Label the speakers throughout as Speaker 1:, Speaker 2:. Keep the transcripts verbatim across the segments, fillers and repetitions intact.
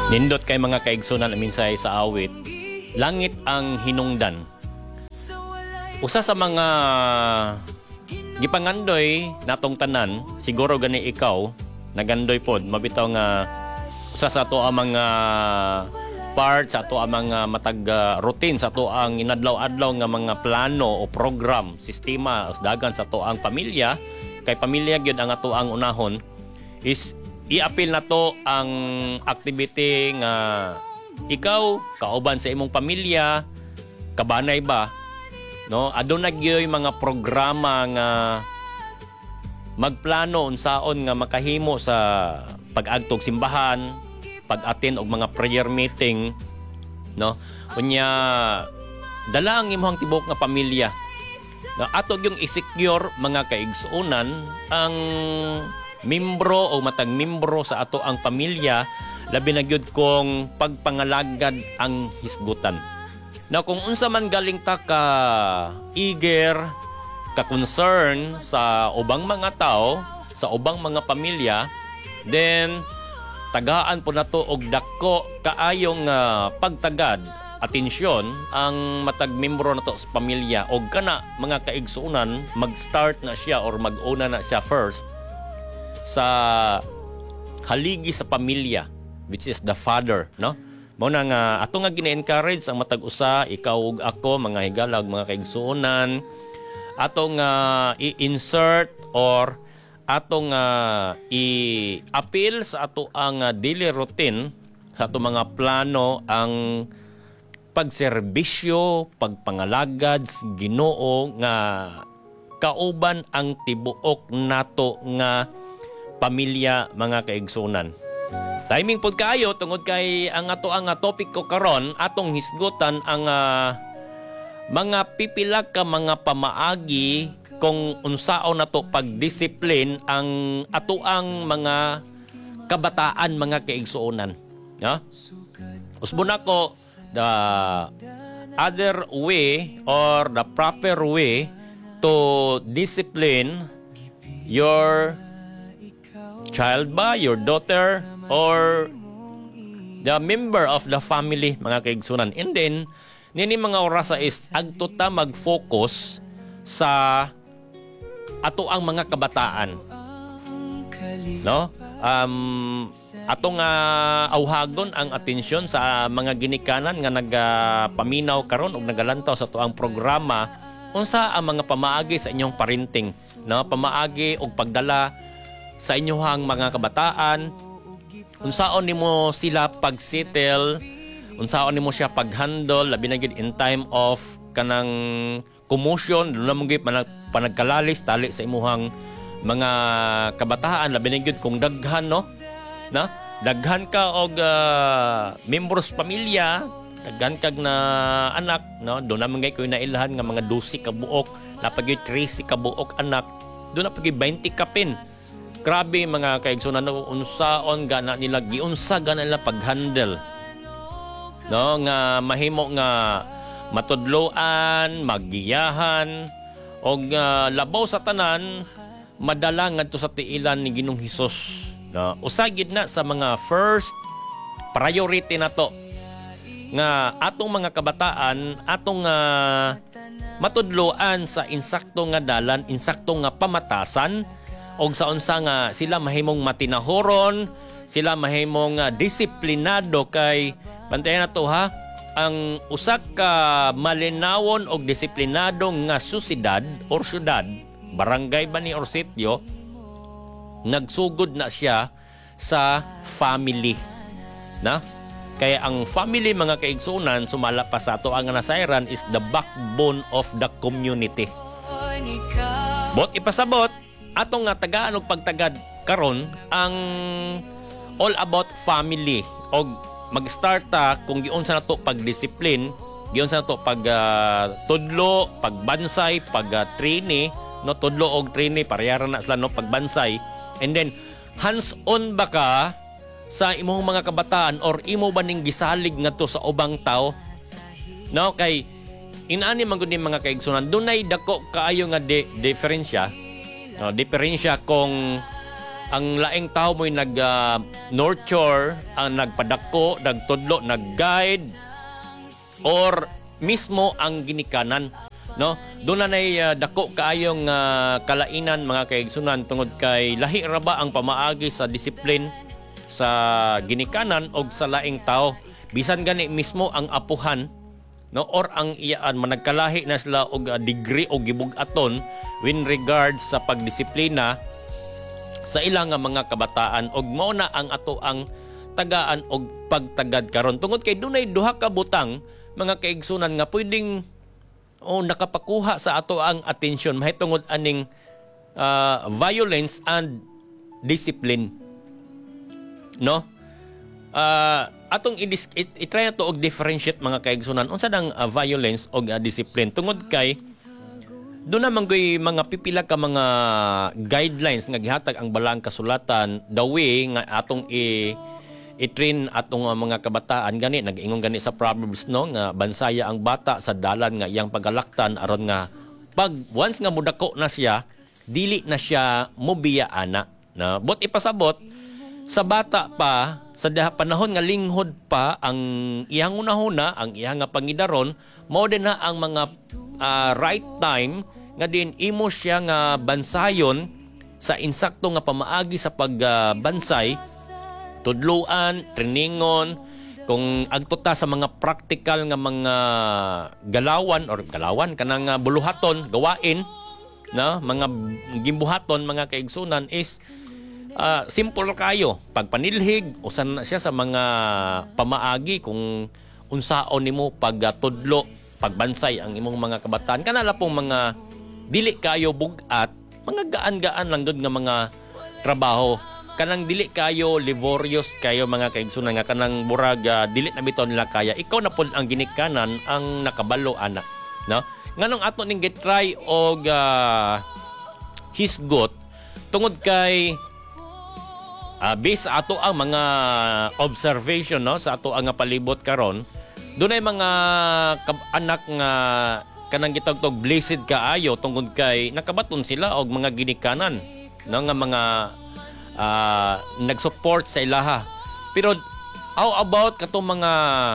Speaker 1: Nindot kay mga kaigsunan minsay sa awit, langit ang hinungdan. Usa sa mga gipangandoy natong tanan, siguro gani ikaw nagandoy pod mabitaw nga usa sa ato ang mga part sa ato ang mga matag uh, routine sa ato ang inadlaw-adlaw nga mga plano o program, sistema dagan sa ato ang pamilya, kay pamilya gyud ang ato ang unahon is i-appeal na to ang activity nga ikaw kauban sa imong pamilya kabanay ba, no, aduna gyoy mga programa nga magplano unsaon nga makahimo sa pag-agtog simbahan, pag-attend og mga prayer meeting, no, unya dala ang imong tibok nga pamilya nga ato gyung i-secure mga kaigsuonan ang membro o matag membro sa ato ang pamilya, labi na gyud kung pagpangalagad ang hisgutan. Now kung unsa man galing ta ka eager, ka concern sa ubang mga tao, sa ubang mga pamilya, then tagaan po nato og dako kaayong uh, pagtagad atensyon ang matag membro nato sa pamilya og kana mga kaigsuonan mag-start na siya or mag-una na siya first sa haligi sa pamilya, which is the father, no? Mao na nga ato nga gina-encourage ang matag usa, ikaw ug ako, mga higala ug mga kaigsuonan, ato nga i-insert or ato nga i-appeal sa ato ang daily routine, sa ato mga plano ang pagserbisyo, pagpangalagad sa Ginoo nga kauban ang tibuok nato nga pamilya, mga kaigsunan. Timing pod kaayo tungod kay ang ato ang topic ko karon, atong hisgutan ang uh, mga pipila ka mga pamaagi kung unsaon nato pagdisiplin ang ato ang mga kabataan, mga kaigsuonan. No? Usbon ako the other way or the proper way to discipline your child ba, your daughter, or the member of the family, mga kaigsunan. And then, nini mga orasa is agto ta mag-focus sa ato ang mga kabataan. No? Um, ato nga awhagon ang atensyon sa mga ginikanan nga nagapaminaw karon ug nagalantaw sa ato ang programa unsa ang mga pamaagi sa inyong parenting, no? Pamaagi og pagdala sa inyohang mga kabataan, unsaon nimo sila pagsettle, unsaon nimo siya paghandle labi na gid in time of kanang commotion, do na mo gid panagkalalis tali sa imuhang mga kabataan, labi na gid kung daghan, no, na daghan ka og uh, membros pamilya, daghan kag na anak, no, do na man gid koy nailhan nga mga twelve ka buok, napagid thirteen ka buok anak, do na pagid twenty ka pin. Grabe mga kaigsunan, no, unsaon gana nila giunsa gana nila paghandle, no, nga mahimo nga matudloan, magiyahan og uh, labaw sa tanan madala ngadto sa tiilan ni Ginoong Hesus, no? Usagid na sa mga first priority nato nga atong mga kabataan atong uh, matudloan sa insakto nga dalan, insakto nga pamatasan, og sa unsa nga sila mahimong matinahoron, sila mahimong uh, disiplinado kay bantayan nato ha, ang usa ka malinawon og disiplinado nga susidad or syudad, barangay ba ni or sityo, nagsugod na siya sa family, na kaya ang family, mga kaigsunan, sumala pa sa ato ang nasayran is the backbone of the community. Bot ipasabot atong nga tagaan og pagtagad karon ang all about family, og mag-start ta kung giun sa nato pagdisiplin, giun sa nato pag uh, tudlo, pagbansay, pag uh, trainee, no, tudlo og trainee parehara na sila, no, pagbansay. And then hands-on ba ka sa imong mga kabataan or imo ba ning gisalig ngadto sa ubang tao, no, kay inani man gud ni mga kaigsunan dunay dako kaayo nga di- diferensya, no, diferensya kung ang laing tao mo'y nag uh, nurture, ang nagpadako, nagtudlo, nag-guide, or mismo ang ginikanan, no? Doon na nay uh, dako kaayong uh, kalainan mga kaigsunan tungod kay lahi ra ba ang pamaagi sa disiplin sa ginikanan o sa laing tao. Bisan gani mismo ang apuhan, no, or ang iyaan managkalahi na sila og uh, degree o gibug-aton when regards sa pagdisiplina sa ilang mga kabataan, og mao na ang ato ang tagaan og pagtagad karon tungod kay dunay duha ka butang mga kaigsunan nga pwedeng o nakapakuha sa ato ang atensyon mahitungod aning uh, violence and discipline, no? Uh, atong i-try it, it, na to og differentiate mga kaigsunan unsa dang uh, violence og uh, discipline tungod kay doon naman ko'y mga pipila ka mga guidelines nga gihatag ang balang kasulatan the way nga atong i i-train atong uh, mga kabataan gani nag-ingon gani sa Proverbs no nga bansaya ang bata sa dalan nga iyang pagalaktan aron nga pag once nga mudako na siya dili na siya mobiya ana na bot ipasabot sa bata pa sa panahon nga linghod pa ang iyang unahuna ang iyang nga pangidaron mao din na ang mga uh, right time nga din imo siya nga bansayon sa insakto nga pamaagi sa pagbansay, uh, tudluan, trainingon, kung agtuta sa mga practical nga mga galawan or galawan kanang uh, buluhaton, gawain, na mga gimbuhaton mga kaigsunan is uh, simple kayo. Pagpanilhig, usan na siya sa mga pamaagi kung unsaon nimo pagtudlo, pagbansay ang imong mga kabataan. Kanala pong mga dili kayo bugat, mga gaan-gaan lang gud nga mga trabaho. Kanang dili kayo laborious kayo mga kaigsunan nga kanang murag uh, dili na bitaw nila kaya. Ikaw na pud ang ginikanan ang nakabalo ana, no? Nganong ato ning gitry og uh, hisgot tungod kay uh, based sa ato ang mga observation no sa ato ang palibot karon, dunay mga anak nga kanang gitawag blessed kaayo tungod kay nakabaton sila og mga ginikanan no nga mga uh, nag-support sa ilaha. Pero how about katong mga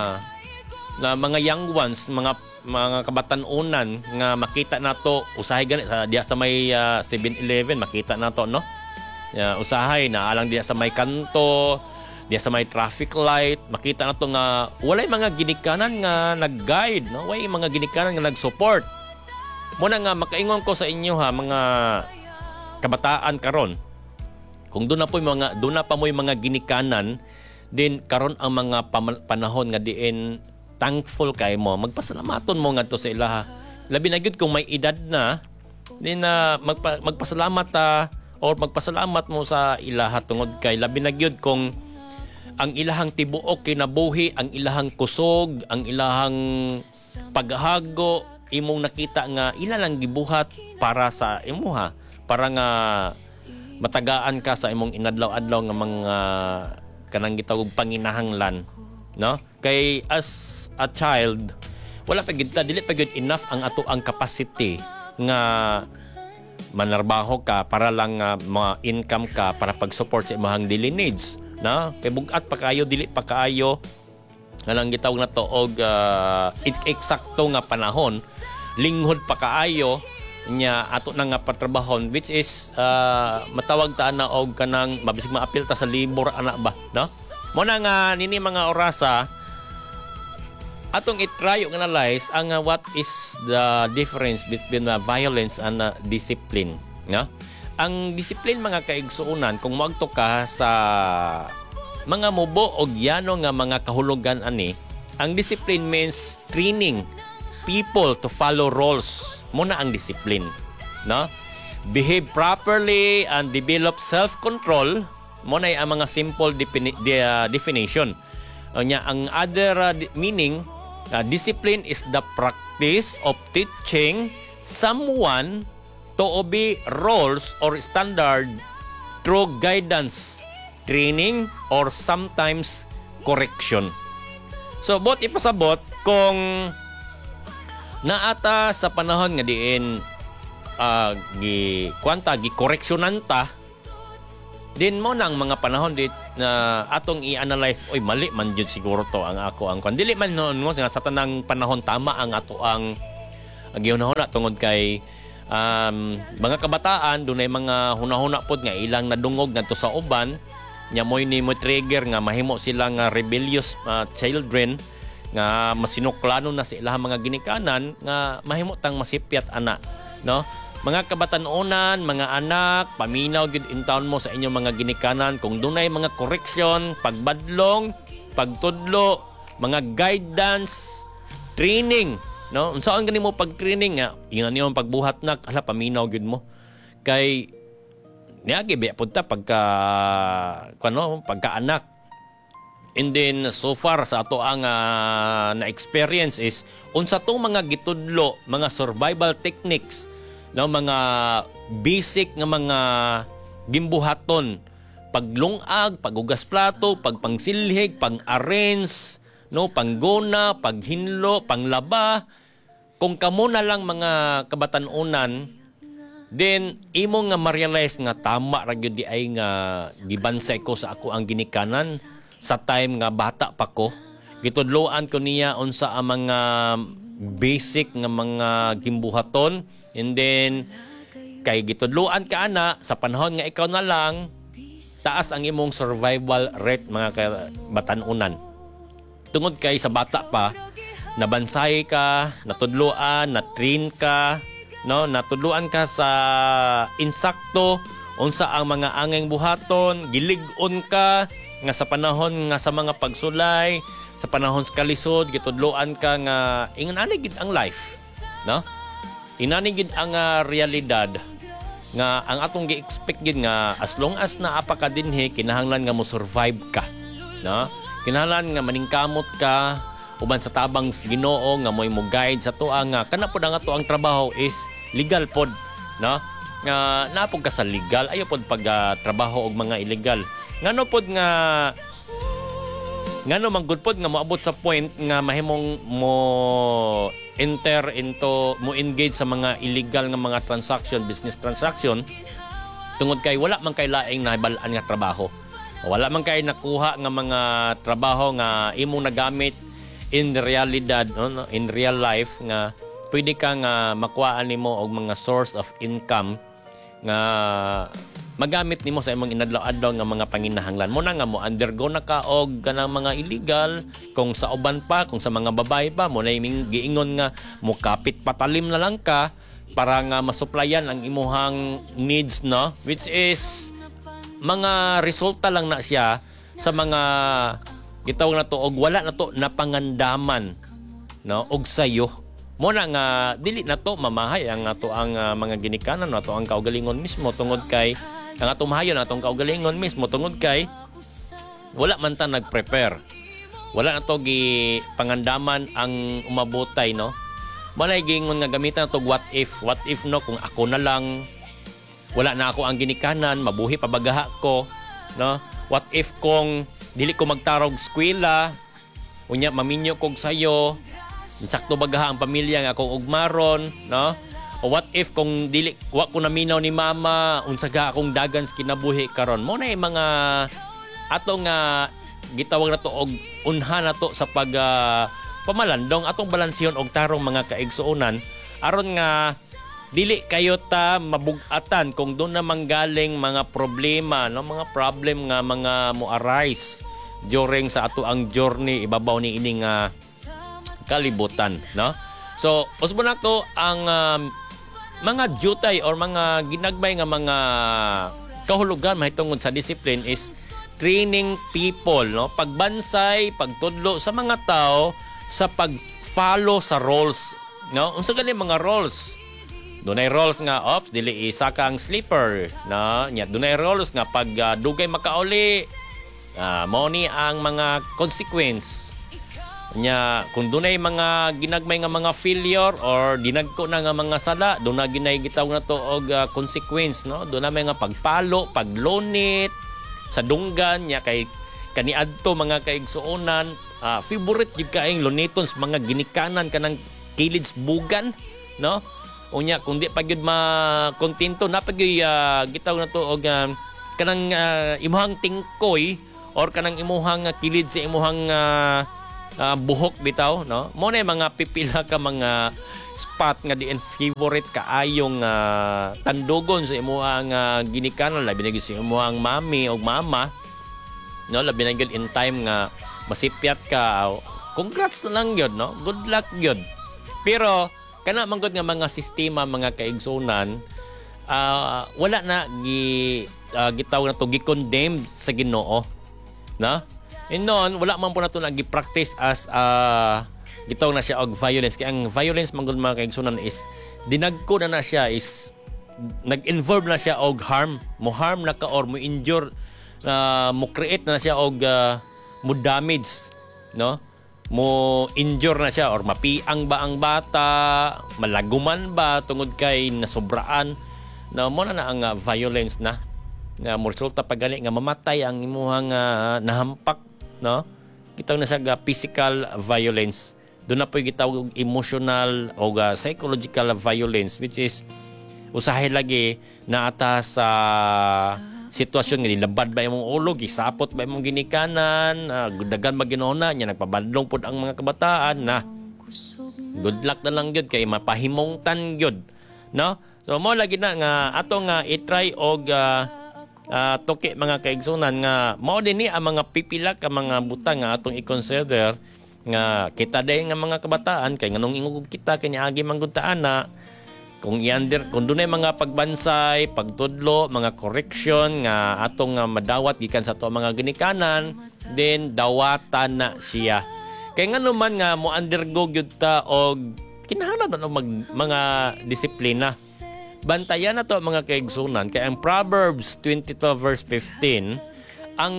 Speaker 1: na mga young ones, mga mga kabatan-unan nga makita nato usahay gani sa diya sa may uh, seven eleven makita nato no. Uh, usahay na alang diya sa may kanto, diya sa may traffic light, makita nato nga walay mga ginikanan nga nag-guide, no? Walay mga ginikanan nga nag-support. Muna nga makaingon ko sa inyo ha mga kabataan karon. Kung doon na po mga doon na pa mo mga ginikanan, din karon ang mga panahon nga diin thankful kay mo, magpasalamaton mo ngadto sa ilaha. Labi na gyud kung may edad na, din na uh, magpa, magpasalamat ta uh, or magpasalamat mo sa ilaha tungod kay labi na gyud kung ang ilahang tibuok kinabuhi, ang ilahang kusog, ang ilahang paghago imong nakita nga ila lang gibuhat para sa imuha, para nga matagaan ka sa imong inadlaw-adlaw nga mga kanang gitawag panginahanglan, no? Kay as a child wala pa gid ta dili pa gid enough ang ato ang capacity nga manarbaho ka para lang uh, ma-income ka para pag-support sa imong daily needs, na kay bugat pa kayo dili pa kaayo nga lang gitawag na to og uh, eksakto nga panahon, linghod pa kaayo nya ato na nga patrabahon which is uh, matawag ta na og kanang mabisig maapil ta sa libor ana ba, no? Mo na nga nini mga orasa atong i-try og analyze ang uh, what is the difference between uh, violence and uh, discipline, no? Ang discipline mga kaigsuunan kung moadto ka sa mga mubo og yano nga mga kahulugan ani, ang discipline means training people to follow rules. Muna ang discipline, no? Behave properly and develop self-control. Muna ang mga simple defini- de, uh, definition. Uh, nya, ang other uh, meaning, uh, discipline is the practice of teaching someone to obey rules or standard through guidance, training, or sometimes correction. So, bot ipasabot kung naata sa panahon nga diin uh, gi kwanta gi koreksyonan ta Din mo nang mga panahon dit na atong i-analyze, oy mali man jud siguro to ang ako ang kon. Dili man noon nga sa tanang panahon tama ang ato ang gihunahuna tungod kay um, mga kabataan dunay mga hunahuna pod nga ilang nadungog ngadto sa uban nya moy ni mo trigger nga mahimo sila nga rebellious uh, children nga masinuklano na sa ilang mga ginikanan nga mahimo tang masipyat ana, no? Mga kabatan-onan, mga anak, paminaw gyud in town mo sa inyong mga ginikanan kung dunay mga correction, pagbadlong, pagtudlo, mga guidance, training, no? Unsaon gani mo pag-training nga, ingnan niyo pagbuhat nak, ala paminaw gyud mo. Kay niagi ba punta pagka kuno, pagka-anak. And then so far sa ato ang uh, na experience is unsa tong mga gitudlo, mga survival techniques, no, mga basic nga mga gimbuhaton, paglungag, pagugas plato, pagpangsilhig, pang-arrange, no, panggona, paghinlo, panglaba. Kung kamo na lang mga kabatan-unan, then imo nga ma-realize nga tama ra gyud di ay nga gibansay ko sa ako ang ginikanan sa time nga bata pa ko. Gitudloan ko niya unsa ang mga basic nga mga gimbuhaton. And then, kay gitudluan ka ana, sa panahon nga ikaw na lang, taas ang imong survival rate mga kabatan-unan. Tungod kay sa bata pa, nabansay ka, natudluan, na-train ka, no? Natudluan ka sa insakto, unsa ang mga angeng buhaton, gilig-on ka, nga sa panahon nga sa mga pagsulay, sa panahon sa kalisod, gitudluan ka nga, ingon ani gid ang life, no? Inani gid ang uh, realidad nga ang atong gi-expect gid nga as long as naa pa ka dinhi kinahanglan nga mo survive ka, no? Kinahanglan nga maningkamot ka uban sa tabang Ginoo nga moy mo guide sa tuwa nga kana pod ang ato ang trabaho is legal pod, no? Nga napog ka sa legal, ayo pod pag uh, trabaho og mga illegal. Ngano pod nga ngano man good pod nga moabot sa point nga mahimong mo enter into, mo engage sa mga illegal nga mga transaction, business transaction, tungod kay wala man kay laing nahibalaan nga trabaho. Wala man kay nakuha nga mga trabaho nga imong nagamit in the realidad, no? In real life nga pwede ka nga makuhaan nimo og mga source of income nga magamit nimo sa imong inadlaw-adlaw nga mga panginahanglan mo na nga mo undergo na ka og kanang mga illegal kung sa uban pa kung sa mga babae pa mo na iming giingon nga mo kapit patalim na lang ka para nga masuplayan ang imuhang needs, no, which is mga resulta lang na siya sa mga gitawag na to og wala na to napangandaman, no, og sayo mo na nga dili na to mamahay ang ato ang uh, mga ginikanan no, ato ang kaugalingon mismo tungod kay ang atong mahayon atong kaugalingon mismo tungod kay wala man ta nag-prepare, wala na to gi pangandaman ang umabotay, no. Manay gingon nga gamitan to what if, what if no kung ako na lang wala na ako ang ginikanan, mabuhi pabagaha ko, no. What if kung dili ko magtarog eskwela, unya maminyo kog sayo, sakto bagaha ang pamilya nga akong ugmaron, no. O what if kung dili wa ko naminaw ni mama unsa ga akong dagan sa kinabuhi karon. Mo na mga atong nga uh, gitawag na to og unha na to sa pag uh, pamalandong atong balansyon og tarong mga kaigsuonan aron nga dili kayo ta mabug-atan kung doon na manggaling mga problema, no, mga problem nga mga mo arise during sa ato ang journey ibabaw ni ining uh, kalibutan, no. So usbon ako ang um, mga jutay or mga ginagbay nga mga kahulugan mahitungod sa discipline is training people, no, pagbansay, pagtudlo sa mga tao sa pag-follow sa roles, no. Unsa gani mga roles? Dunay roles nga ops dili isa ka ang sleeper, no. Nya dunay roles nga pag uh, dugay makauli, uh, mao ni ang mga consequence. Nya kung dunay mga ginagmay nga mga failure or dinagko na nga mga sala, doon na ginay gitawag na to og uh, consequence, no. Doon na may nga pagpalo, paglunit sa dunggan nya kay kaniadto mga kaigsuonan, uh, favorite jud kaayong luniton sa mga ginikanan kanang kilid bugan, no. Unya kung di pa gyud ma kontento na pag uh, gitawag na to og uh, kanang uh, imuhang tingkoy or kanang imuhang uh, kilid sa imuhang uh, uh, buhok bitaw, no? Mo na mga pipila ka mga spot nga diin favorite kaayong uh, tandugon sa imuhang uh, ginikanan, labi na gyud sa imuhang mami o mama, no? Labi na gyud in time nga masipyat ka. Congrats na lang yun, no? Good luck yun. Pero kana man gud nga mga sistema, mga kaigsunan, uh, wala na gi uh, gitawag na to gi-condemn sa Ginoo, na? And noon wala man po na to nagi-practice as uh, gitawag na siya og violence. Kaya ang violence man gud mga kaigsunan is dinagko na na siya, is nag-involve na siya og harm, mo harm na ka or mo injure, uh, mo create na siya og uh, mo damage, no? Mo injure na siya or mapiang ba ang bata, malaguman ba tungod kay nasobraan, na mo na na ang uh, violence na nga mo resulta pagani nga mamatay ang imuhang uh, nahampak, no? Kita na sa uh, physical violence. Doon na po gitawag og emotional o uh, psychological violence, which is usahay lagi na ata sa sitwasyon nga nilabad ba imong ulo, gisapot ba imong ginikanan, uh, dagan maginona nya, nagpabadlong pod ang mga kabataan na good luck na lang gyud kay mapahimongtan gyud, no? So mo lagi na nga ato nga i-try og uh, uh, toke mga kaigsunan nga mao dinhi ang mga pipila ka mga butang nga atong i-consider nga kita day nga mga kabataan kay nganong ingog kita kanya agi manggudtaan na kung iyander, kung dunay mga pagbansay, pagtudlo, mga correction nga atong uh, madawat gikan sa to mga ginikanan, then dawatan na siya. Kay ngano man nga mo undergo gyud ta og kinahanglan na mag mga disiplina. Bantayan na to mga kaigsunan kay ang Proverbs twenty-two verse fifteen, ang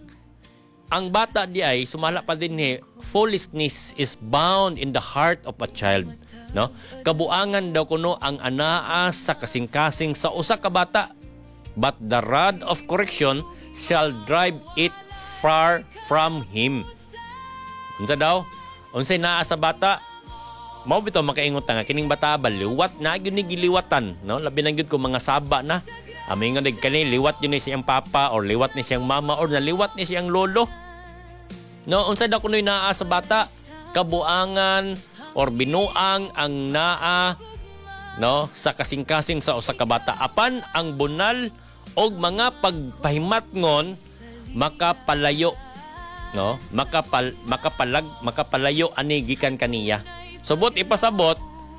Speaker 1: ang bata di ay sumala pa din ni foolishness is bound in the heart of a child. No? Kabuangan daw kuno ang anaa sa kasing-kasing sa usa ka bata, but the rod of correction shall drive it far from him. Unsa daw? Unsay naa sa bata? Mao bitaw makaingot nga kining bata ba liwat na gyud ni giliwatan, no? Labi na gyud ko mga saba na. Ami nga kani liwat yun ni siyang papa or liwat ni siyang mama or naliwat ni siyang lolo. No, unsay daw kunoy naa sa bata? Kabuangan or binuang ang naa, no, sa kasing-kasing sa usa ka bata, apan ang bunal og mga pagpahimatngon makapalayo, no, makapal makapalag makapalayo ani gikan kaniya. Subot ipasabot,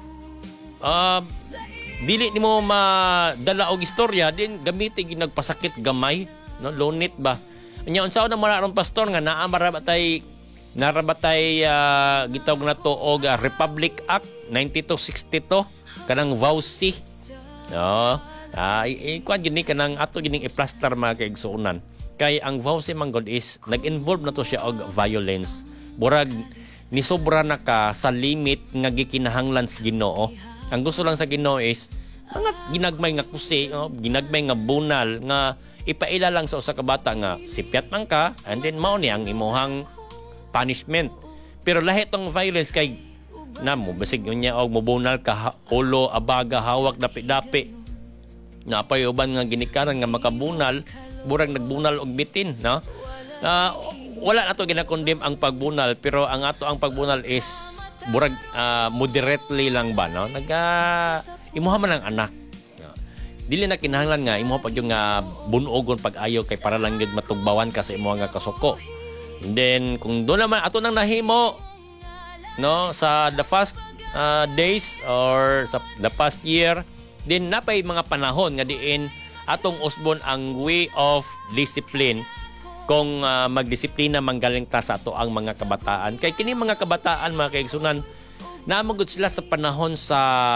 Speaker 1: uh, dili nimo madala og istorya din gamiti ginagpasakit gamay, no, lonit ba. Nya unsa na mara ron pastor nga naa marabatay narabatay uh, gitawag na to og uh, Republic Act ninety-two sixty-two kanang V O C, no, ah uh, ikuan gini kanang ato gining i-plaster mga kaigsuonan kay ang V O C man god is nag-involve na to siya og violence, burag ni sobra na ka sa limit nga gikinahanglan sa Ginoo. Ang gusto lang sa Ginoo is mga ginagmay nga kusi, no? Ginagmay nga bunal nga ipaila lang sa usa ka bata nga sipyat man ka, and then mao ni ang imuhang punishment. Pero lahi tong violence kay namo basig niya og mobunal ka ulo, abaga, hawak, dapi-dapi. Napay uban nga ginikanan nga makabunal, burag nagbunal og bitin, no? Uh, wala na to ginakondem ang pagbunal, pero ang ato ang pagbunal is burag uh, moderately lang ba, no? Naga imuha man ang anak. No? Dili na kinahanglan nga imuha pag yung uh, bunogon pag-ayo kay para lang gid matugbawan ka sa imuha nga kasuko. And then kung doon naman ato nang nahimo, no, sa the past uh, days or sa the past year, din napay mga panahon nga diin atong usbon ang way of discipline kung uh, magdisiplina manggaling ta sa ato ang mga kabataan. Kay kini mga kabataan mga kaigsunan, namagud sila sa panahon sa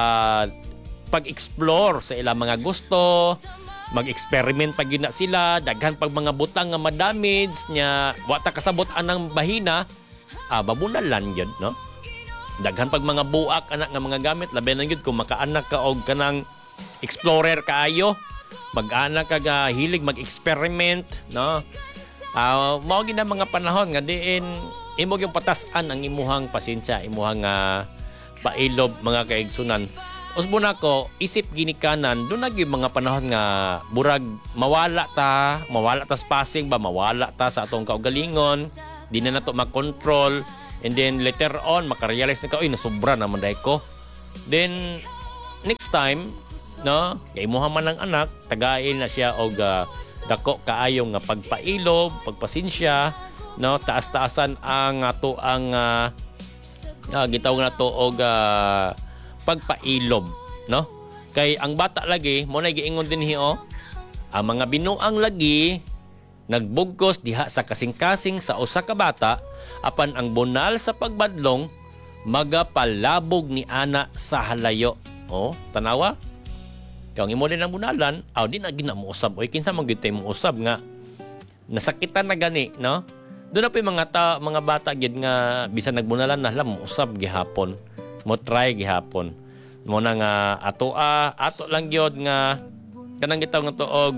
Speaker 1: pag-explore sa ilang mga gusto, mag-experiment pag yun na sila, daghan pag mga butang nga ma-damage nya, wata kasabot anang bahina, ah, babunalan yun, no? Daghan pag mga buak anak nga mga gamit, labi na yun kung makaanak ka og kanang explorer kaayo, mag-anak ka ga hilig mag-experiment, no? Ah, mao gina mga panahon nga diin imo yung patasan ang imuhang pasensya, imuhang uh, pailob mga kaigsunan. usbo nako isip ginikanan do nag mga panahon nga burag mawala ta, mawala ta sa passing ba, mawala ta sa atong kaugalingon, di na nato makontrol, and then later on makarealize na ka, oy nasobra naman dai ko. Then next time, no, kay mo man ang anak, tagain na siya og uh, dako kaayo nga pagpailob, pagpasinsya, no, taas-taasan ang ato ang uh, uh, gitawag na to og uh, pagpailob, no? Kay ang bata lagi mo na giingon din hiyo, ang mga binuang lagi nagbugkos diha sa kasing-kasing sa usa ka bata apan ang bunal sa pagbadlong magapalabog ni ana sa halayo. Oh, tanawa? Kung imo din ang bunalan, aw di na ginamuusab oy kinsa man gyud tay mo usab nga nasakitan na gani, no? Doon na pa yung mga, ta, mga bata gyud nga bisan nagbunalan na lam usab gihapon. Mo try gihapon. Mo na nga ato a ato lang gyud nga kanang gitawag nga tuog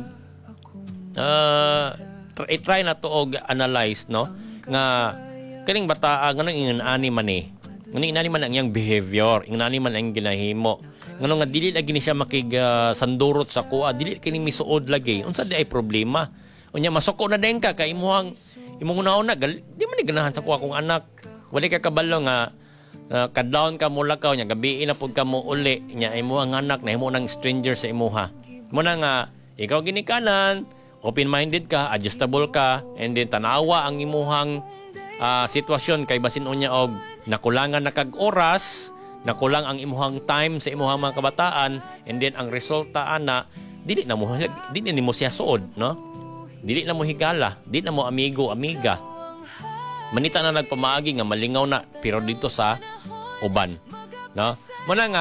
Speaker 1: uh, try, try na tuog analyze, no? Nga kaning bata nganong inani man eh. Nganong inani man ang iyang behavior, inani man ang ginahimo. Nganong nga dili lagi ni siya makig uh, sandurot sa kuha, dili kini misuod lagi. Unsa di ay problema? Unya masuko na din ka kay imuhang imong una-una di man ni ganahan sa kuha kong anak. Wali ka kabalo nga Uh, kadlawon ka mula ka nya gabi na pud ka mo uli nya imo ang anak na imo nang stranger sa imuha mo na nga ikaw ginikanan open minded ka, adjustable ka, and then tanawa ang imuhang uh, sitwasyon kay basin unya og nakulangan na kag oras, nakulang ang imuhang time sa imuhang mga kabataan, and then ang resulta ana dili na mo dili ni mo siya suod, no? Dili na mo higala, dili na mo amigo amiga. Manita na nagpamaagi nga malingaw na pero dito sa uban, no? Muna nga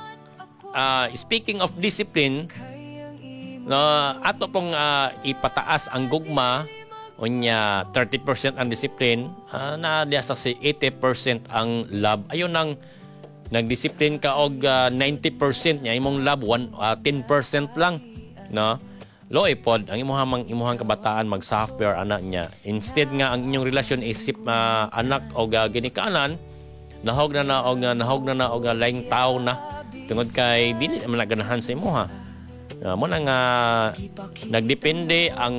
Speaker 1: uh, speaking of discipline, no, ato pong uh, ipataas ang gugma unya thirty percent ang discipline, uh, na diya sa si eighty percent ang love. Ayon nang nagdiscipline ka og uh, ninety percent nya imong love one, uh, ten percent lang, no? Lo ipod ang imuhang imuhang kabataan mag software anak niya. Instead nga ang inyong relasyon isip uh, anak o uh, ginikanan, nahog na na og uh, nahog na na og uh, laing tao na tungod kay dili man naganahan sa imuha. Uh, mo na nga nagdepende ang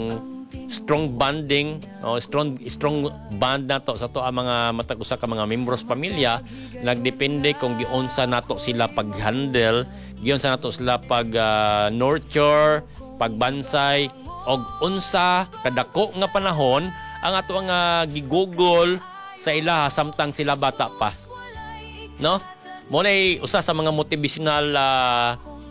Speaker 1: strong bonding o strong strong bond nato sa to ang mga matag usa ka mga membros pamilya, nagdepende kung giunsa nato sila pag-handle, giunsa nato sila pag uh, nurture, pagbansay, og unsa kadako nga panahon ang ato nga gigugol sa ila samtang sila bata pa, no? Mo nay usa sa mga motivational uh,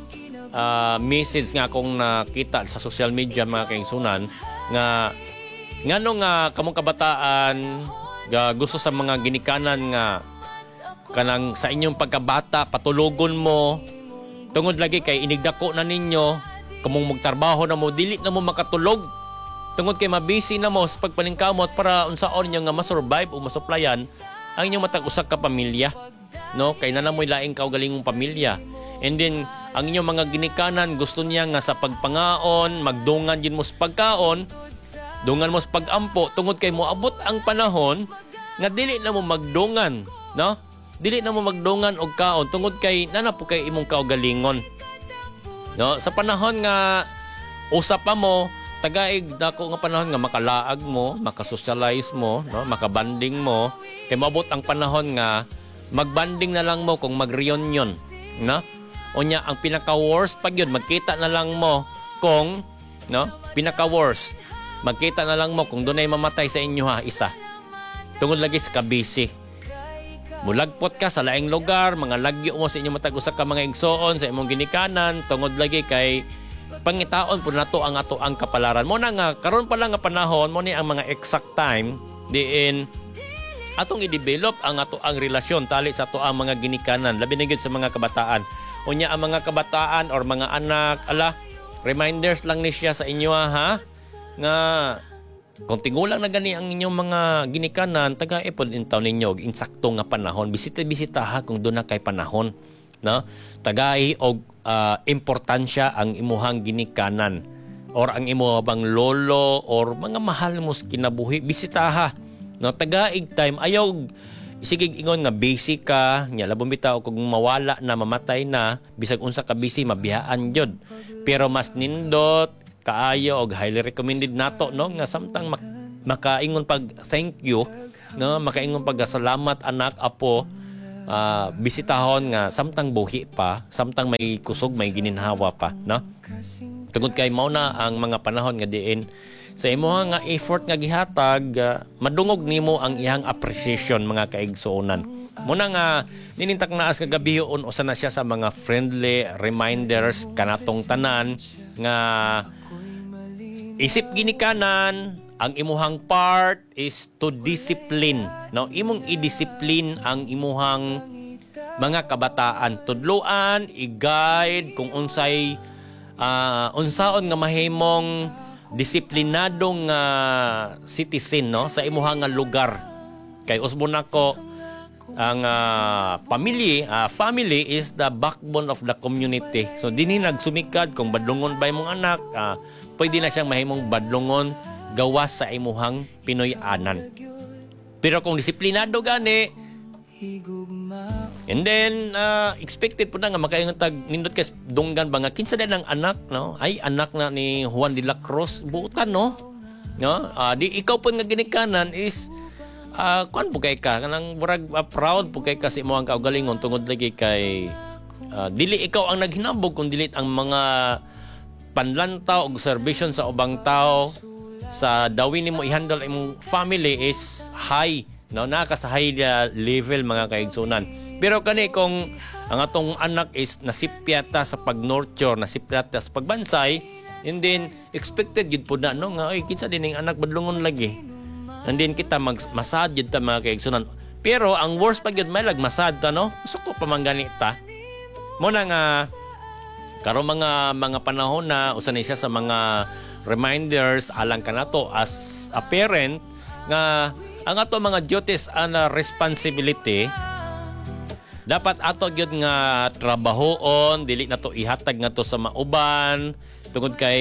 Speaker 1: uh, message nga akong nakita sa social media mga kaigsunan nga ngano nga kamong kabataan ga gusto sa mga ginikanan nga kanang sa inyong pagkabata patulogon mo tungod lagi kay inigdako na ninyo kamong magtrabaho na mo, dili na mo makatulog. Tungod kay mabisi na mo sa pagpaningkamot para unsaon niya nga masurvive o masuplayan ang inyong matag-usak ka pamilya. No? Kay na na mo'y laing kaugalingong pamilya. And then, ang inyong mga ginikanan, gusto niya nga sa pagpangaon, magdungan din mo sa pagkaon, dungan mo sa pagampo, tungod kay mo abot ang panahon nga dili na mo magdungan. No? Dili na mo magdungan og kaon, tungod kay nana po kay imong kaugalingon. No, sa panahon nga usap pa mo, tagaig dako nga panahon nga makalaag mo, makasocialize mo, no, makabanding mo, kay maabot ang panahon nga magbanding na lang mo kung mag-reunion, no? Unya ang pinaka-worst pag yun, magkita na lang mo kung, no, pinaka-worst, magkita na lang mo kung dunay mamatay sa inyo ha, isa. Tungod lagi sa kabisi. Mulagpot ka sa laing lugar, mga lagyo mo sa inyong matag-usa ka mga igsoon sa imong ginikanan, tungod lagi kay pangitaon po nato ang ato ang kapalaran. Mo na nga, karon pa lang nga panahon, mo ni ang mga exact time, diin atong i-develop ang ato ang relasyon tali sa ato ang mga ginikanan, labi na gyud sa mga kabataan. Unya ang mga kabataan or mga anak, ala, reminders lang ni siya sa inyo ha, nga kung tigulang na gani ang inyong mga ginikanan, taga-ipod intaw ninyo insakto nga panahon. Bisita-bisita ha kung doon na kay panahon, no? Tagay og uh, importansya ang imuhang ginikanan or ang imuhang lolo or mga mahal mo kinabuhi, bisita ha. No, tagaig time ayaw sige ingon nga busy ka, nya labong bitaw kung mawala na mamatay na, bisag unsa ka busy mabihaan jud. Pero mas nindot kaayo og highly recommended nato no nga samtang mak- makaingon pag thank you no, makaingon pag salamat anak apo, uh, bisitahon nga samtang buhi pa, samtang may kusog may gininhawa pa no. Tungod kay mao na ang mga panahon nga diin sa imong nga effort nga gihatag, uh, madungog nimo ang iyang appreciation mga kaigsuonan. Muna nga ninintak naas kagabihoon usa na siya sa mga friendly reminders kanatong tanan nga isip ginikanan ang imuhang part is to discipline no, imong i-discipline ang imuhang mga kabataan, tudloan i-guide kung unsay uh, unsaon nga mahimong disiplinadong uh, citizen no sa imuhang nga lugar. Kay usbon nako ang uh, pamilya, uh, family is the backbone of the community. So dinhi nagsumikad kung badlongon ba imong anak, uh, pwede na siyang mahimong badlongon gawas sa imuhang Pinoy-anan. Pero kung disiplinado gani, and then uh, expected po na nga makaingon tag nindot kay dunggan ba nga kinsa din ang anak no, ay anak na ni Juan de la Cruz buutan no, no uh, di ikaw po nga ginikanan is uh, kuan po kay ka kanang murag uh, proud po kay ka sa imong kaugalingon tungod lagi kay uh, dili ikaw ang naghinabog kung dili ang mga panlantaw og observation sa ubang tao sa dawin nimo i-handle imong family is high no, naka sa high level mga kaigsunan. Pero kani kung ang atong anak is nasipyata sa pag-nurture, nasipyata sa pagbansay, and then expected gid pud na no nga oy kinsa din ning anak badlongon lagi. And then kita mag masad gid ta mga kaigsunan. Pero ang worst pa gid may lag masad ta no. Gusto ko pa man ganita. Mo na nga karon mga mga panahon na usa ni siya sa mga reminders alang kanato as a parent nga ang ato mga duties and responsibility dapat ato gyud nga trabahoon, dili na to ihatag nga to sa mauban tungod kay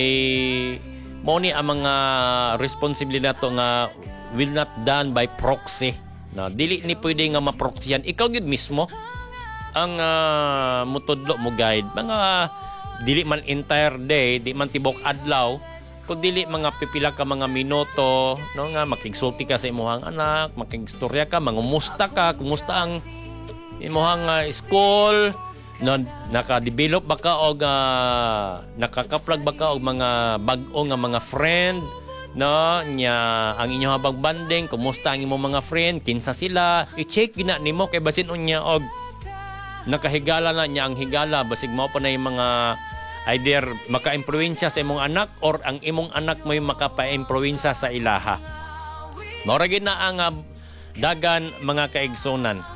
Speaker 1: mao ni ang mga responsibility nato nga will not done by proxy no, dili ni pwede nga maproxyan ikaw gyud mismo ang uh, mutudlo mo guide mga dili man entire day, di man tibok adlaw, kung dili mga pipila ka mga minuto, no nga makigsulti ka sa imong anak, makigstorya ka, mangumusta ka, kumusta ang imong uh, school, no, naka-develop ba ka og uh, nakaka-plug ba ka og mga bag-o nga mga friend, no, nya ang inyong habang banding, kumusta ang imong mga friend, kinsa sila, i-check gina nimo kay basin unya og nakahigala na niya ang higala basig mao pa na yung mga either maka-impluwensya sa imong anak or ang imong anak mo yung makapa-impluwensya sa ilaha. Mora gid na ang uh, dagan mga kaigsunan.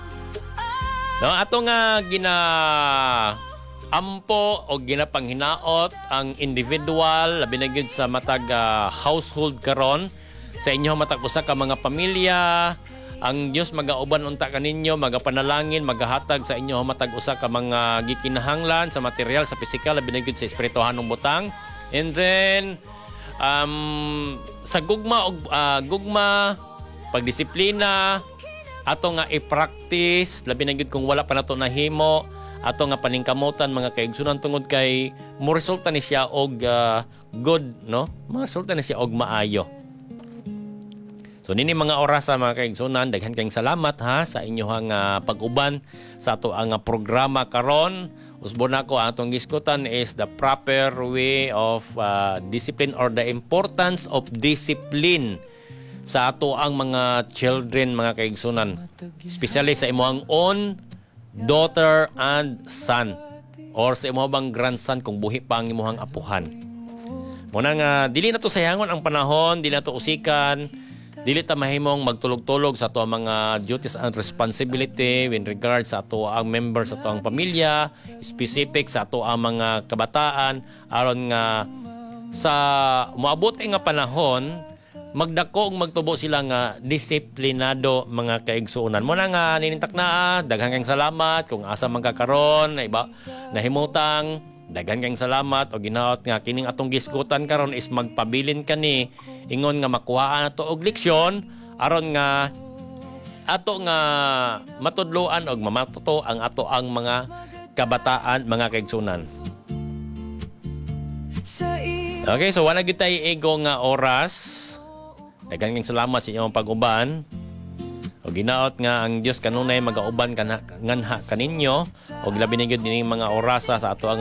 Speaker 1: No, ato nga gina ampo o ginapanghinaot ang individual labi na gyud sa matag uh, household karon sa inyo matag usa ka mga pamilya. Ang Dios magauban unta kaninyo, magapanalangin, magahatag sa inyo matag usa ka mga gikinahanglan sa material, sa physical, labi na gyud sa espirituhanong butang. And then um, sa gugma og uh, gugma, pagdisiplina, ato nga i-practice, labi na gyud kung wala pa nato nahimo, ato nga paningkamutan mga kaigsunan tungod kay mo resulta ni siya og uh, good, no? Mo resulta ni siya og maayo. So nini mga oras sa mga kaigsunan, daghan kayong salamat ha sa inyong uh, pag-uban sa ato ang uh, programa karon. Usbon nako ang atong giskutan is the proper way of uh, discipline or the importance of discipline sa ato ang mga children mga kaigsunan. Especially sa imong own daughter and son or sa imong bang grandson kung buhi pa ang imong apuhan. Muna nga dili na to sayangon ang panahon, dili na to usikan. Dili ta mahimong magtulog-tulog sa ato ang mga duties and responsibility in regards sa ato ang members sa ato ang pamilya, specific sa ato ang mga kabataan aron nga sa moabot nga panahon magdako ug magtubo sila nga disiplinado mga kaigsuonan. Mo na nga ninintak na daghang kayong salamat kung asa man ka karon na iba nahimutang. Daghan kayong salamat o ginaot nga kining atong gisgutan karon is magpabilin kani ingon nga makuhaan nato og leksyon aron nga ato nga matudloan og mamatuto ang ato ang mga kabataan, mga kaigsunan. Okay, so wala gyud tay ego nga oras. Daghang salamat sa inyong pag-uban. O ginaot nga ang Dios kanunay magauban kana nganha kaninyo og labi na gyud dining mga orasa sa ato ang